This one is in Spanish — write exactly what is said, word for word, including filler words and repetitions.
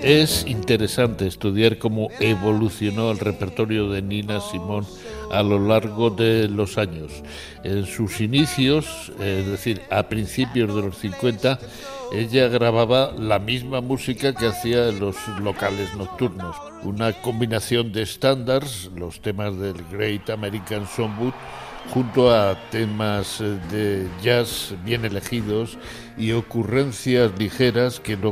Es interesante estudiar cómo evolucionó el repertorio de Nina Simone a lo largo de los años. En sus inicios, es decir, a principios de los cincuenta, ella grababa la misma música que hacía en los locales nocturnos. Una combinación de estándares, los temas del Great American Songbook, junto a temas de jazz bien elegidos y ocurrencias ligeras que no